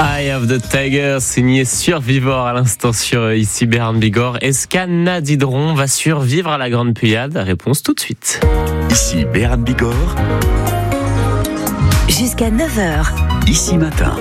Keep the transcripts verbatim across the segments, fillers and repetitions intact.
Eye of the Tiger, signé Survivor à l'instant sur ici Béarn Bigorre. Est-ce qu'Anna Didron va survivre à la Grande Pléiade? Réponse tout de suite. Ici Béarn Bigorre. Jusqu'à neuf heures. Ici Matin.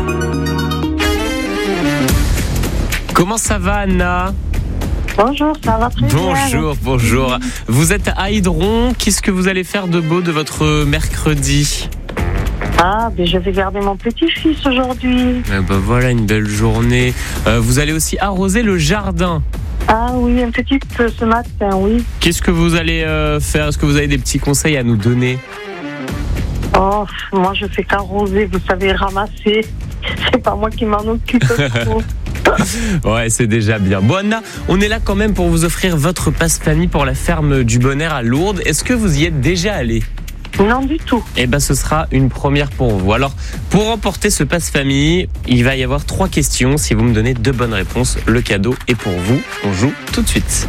Comment ça va, Anna? Bonjour, ça va très bien. Bonjour, bonjour. Vous êtes à Hydron. Qu'est-ce que vous allez faire de beau de votre mercredi? Ah, ben je vais garder mon petit-fils aujourd'hui. Eh ben voilà, une belle journée. Euh, vous allez aussi arroser le jardin. Ah oui, un petit peu ce matin, oui. Qu'est-ce que vous allez euh, faire? Est-ce que vous avez des petits conseils à nous donner? Oh, moi je fais qu'arroser, vous savez, ramasser. C'est pas moi qui m'en occupe trop. Ouais, c'est déjà bien. Bon, Anna, on est là quand même pour vous offrir votre passe-famille pour la ferme du Bon Air à Lourdes. Est-ce que vous y êtes déjà allé? Non du tout. Eh ben, ce sera une première pour vous. Alors, pour remporter ce passe-famille, il va y avoir trois questions. Si vous me donnez deux bonnes réponses, le cadeau est pour vous. On joue tout de suite.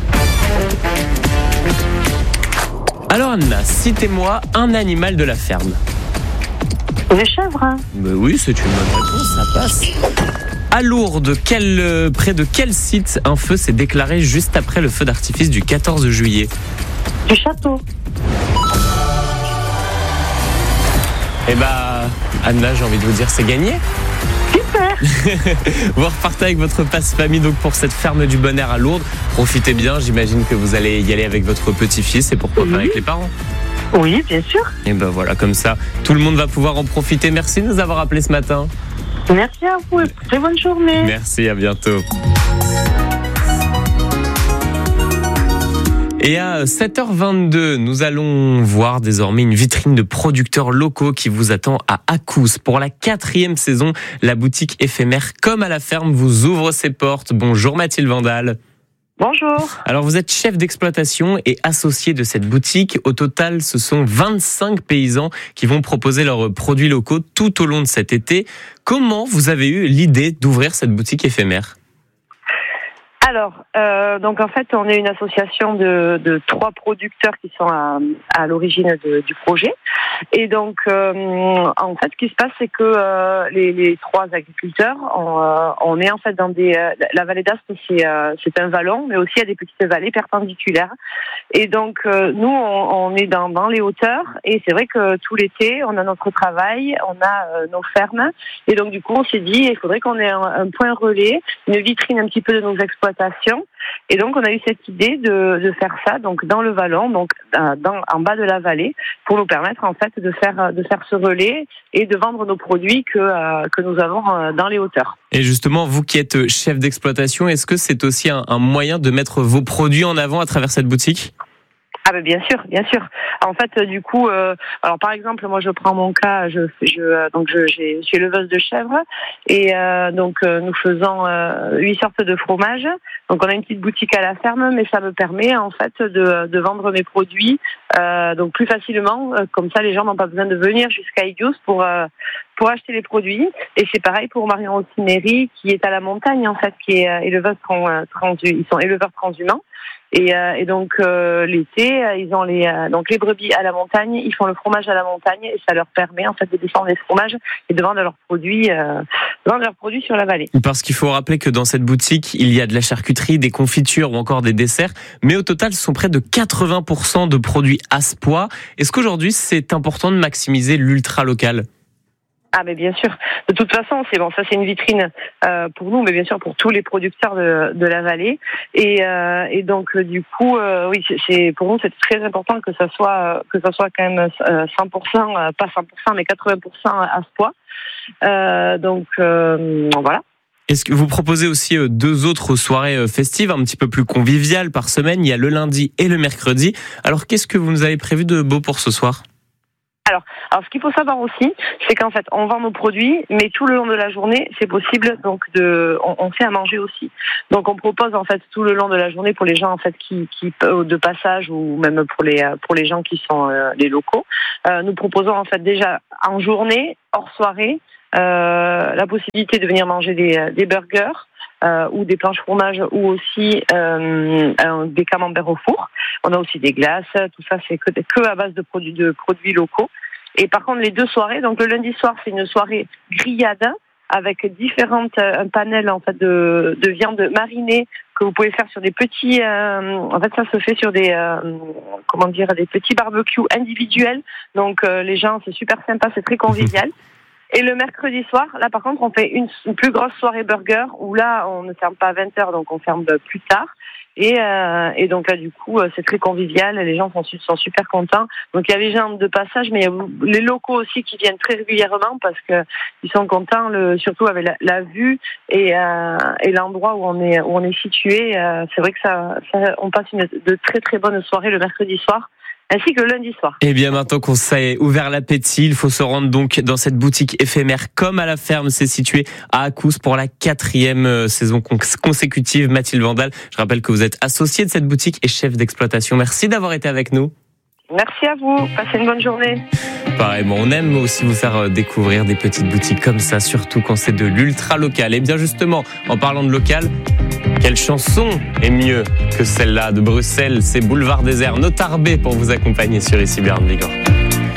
Alors, Anna, citez-moi un animal de la ferme. Les chèvres, hein. Ben oui, c'est une bonne réponse, ça passe. À Lourdes, quel, euh, près de quel site un feu s'est déclaré juste après le feu d'artifice du quatorze juillet? Du château. Eh bah, Anna, j'ai envie de vous dire, c'est gagné. Super. Vous repartez avec votre passe-famille donc pour cette ferme du Bon Air à Lourdes. Profitez bien, j'imagine que vous allez y aller avec votre petit-fils et pourquoi Oui. pas avec les parents. Oui, bien sûr. Et ben voilà, comme ça, tout le monde va pouvoir en profiter. Merci de nous avoir appelés ce matin. Merci à vous et très bonne journée. Merci, à bientôt. Et à sept heures vingt-deux, nous allons voir désormais une vitrine de producteurs locaux qui vous attend à Accous. Pour la quatrième saison, la boutique éphémère Comme à la ferme vous ouvre ses portes. Bonjour Mathilde Vandal. Bonjour. Alors vous êtes chef d'exploitation et associé de cette boutique. Au total, ce sont vingt-cinq paysans qui vont proposer leurs produits locaux tout au long de cet été. Comment vous avez eu l'idée d'ouvrir cette boutique éphémère ? Alors, euh, donc en fait, on est une association de, de trois producteurs qui sont à, à l'origine de, du projet. Et donc, euh, en fait, ce qui se passe, c'est que euh, les, les trois agriculteurs, on, euh, on est en fait dans des... Euh, la vallée d'Ast, c'est, euh, c'est un vallon, mais aussi il y a des petites vallées perpendiculaires. Et donc, euh, nous, on, on est dans, dans les hauteurs. Et c'est vrai que tout l'été, on a notre travail, on a euh, nos fermes. Et donc, du coup, on s'est dit, il faudrait qu'on ait un, un point relais, une vitrine un petit peu de nos exploitations. Et donc, on a eu cette idée de, de faire ça, donc dans le vallon, donc dans, en bas de la vallée, pour nous permettre en fait de faire de faire ce relais et de vendre nos produits que euh, que nous avons dans les hauteurs. Et justement, vous qui êtes chef d'exploitation, est-ce que c'est aussi un, un moyen de mettre vos produits en avant à travers cette boutique ? Ah ben bien sûr, bien sûr. En fait, du coup, euh, alors par exemple, moi je prends mon cas, je, je donc je, j'ai, je suis éleveuse de chèvres et euh, donc euh, nous faisons euh, huit sortes de fromages. Donc on a une petite boutique à la ferme, mais ça me permet en fait de, de vendre mes produits euh, donc plus facilement. Comme ça, les gens n'ont pas besoin de venir jusqu'à Igios pour euh, pour acheter les produits. Et c'est pareil pour Marion Rossinéry qui est à la montagne en fait, qui est euh, éleveuse trans, trans, ils sont éleveurs transhumants. Et, euh, et donc euh, l'été, ils ont les euh, donc les brebis à la montagne, ils font le fromage à la montagne et ça leur permet en fait de descendre les fromages et de vendre leurs produits, euh, de vendre leurs produits sur la vallée. Parce qu'il faut rappeler que dans cette boutique, il y a de la charcuterie, des confitures ou encore des desserts, mais au total, ce sont près de quatre-vingts pour cent de produits Aspois. Est-ce qu'aujourd'hui, c'est important de maximiser l'ultra local ? Ah mais bien sûr. De toute façon, c'est bon, ça c'est une vitrine euh, pour nous, mais bien sûr pour tous les producteurs de, de la vallée. Et, euh, et donc euh, du coup, euh, oui, c'est, c'est pour nous c'est très important que ça soit que ça soit quand même euh, cent pour cent, euh, pas cent pour cent, mais quatre-vingts pour cent Aspois. Euh, donc euh, voilà. Est-ce que vous proposez aussi deux autres soirées festives, un petit peu plus conviviales par semaine ? Il y a le lundi et le mercredi. Alors qu'est-ce que vous nous avez prévu de beau pour ce soir ? Alors, alors, ce qu'il faut savoir aussi, c'est qu'en fait, on vend nos produits, mais tout le long de la journée, c'est possible donc de, on, on fait à manger aussi. Donc, on propose en fait tout le long de la journée pour les gens en fait qui, qui de passage ou même pour les pour les gens qui sont euh, les locaux. Euh, nous proposons en fait déjà en journée, hors soirée, euh, la possibilité de venir manger des des burgers. Euh, ou des planches fromage ou aussi euh, un, des camemberts au four. On a aussi des glaces, tout ça c'est que, que à base de produits de produits locaux. Et par contre les deux soirées, donc le lundi soir c'est une soirée grillade avec différentes un panel en fait de, de viande marinée que vous pouvez faire sur des petits. Euh, en fait, ça se fait sur des euh, comment dire des petits barbecues individuels. Donc euh, les gens, c'est super sympa, c'est très convivial. Et le mercredi soir, là par contre, on fait une, une plus grosse soirée burger où là, on ne ferme pas à vingt heures, donc on ferme plus tard. Et, euh, et donc là, du coup, c'est très convivial. Les gens sont, sont super contents. Donc il y a les gens de passage, mais il y a les locaux aussi qui viennent très régulièrement parce que ils sont contents, le, surtout avec la, la vue et, euh, et l'endroit où on est où on est situé. Euh, c'est vrai que ça, ça, on passe une, de très très bonnes soirées le mercredi soir, ainsi que le lundi soir. Eh bien, maintenant qu'on s'est ouvert l'appétit, il faut se rendre donc dans cette boutique éphémère comme à la ferme. C'est situé à Accousse pour la quatrième saison consécutive. Mathilde Vandal, je rappelle que vous êtes associée de cette boutique et chef d'exploitation. Merci d'avoir été avec nous. Merci à vous. Passez une bonne journée. Pareillement, on aime aussi vous faire découvrir des petites boutiques comme ça, surtout quand c'est de l'ultra local. Et bien justement, en parlant de local, quelle chanson est mieux que celle-là de Bruxelles? C'est Boulevard Désert, Notarbé pour vous accompagner sur Ici Béarn Bigorre.